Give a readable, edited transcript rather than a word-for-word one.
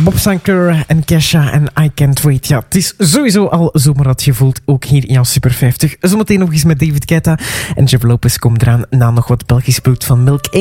Bob Sinclair en Kesha en I Can't Wait. Ja, het is sowieso al zomer dat je voelt, ook hier in jouw Super 50. Zometeen nog eens met David Guetta en Jeff Lopez komt eraan na nog wat Belgisch bloed van Milk